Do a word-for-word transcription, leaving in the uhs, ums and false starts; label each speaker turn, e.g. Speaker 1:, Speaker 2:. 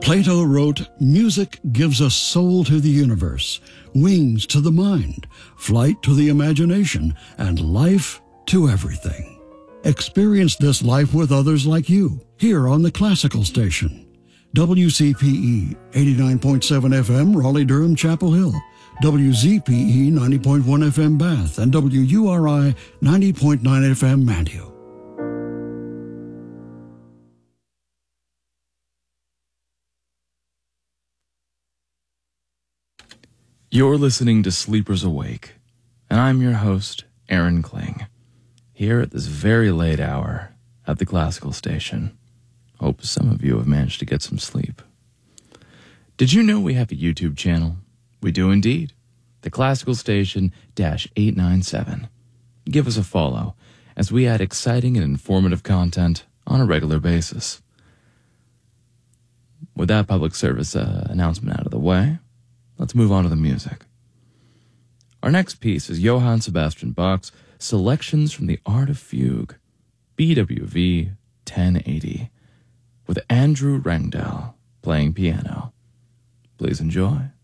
Speaker 1: Plato wrote, "Music gives us soul to the universe, wings to the mind, flight to the imagination, and life to everything." Experience this life with others like you, here on the Classical Station. W C P E eighty-nine point seven F M, Raleigh-Durham, Chapel Hill. W Z P E ninety point one F M, Bath. And W U R I ninety point nine F M, Mantua.
Speaker 2: You're listening to Sleepers Awake, and I'm your host, Aaron Kling, here at this very late hour at the Classical Station. Hope some of you have managed to get some sleep. Did you know we have a YouTube channel? We do indeed. The Classical Station eight nine seven. Give us a follow as we add exciting and informative content on a regular basis. With that public service uh, announcement out of the way, let's move on to the music. Our next piece is Johann Sebastian Bach's Selections from the Art of Fugue, B W V ten eighty, with Andrew Rangdell playing piano. Please enjoy.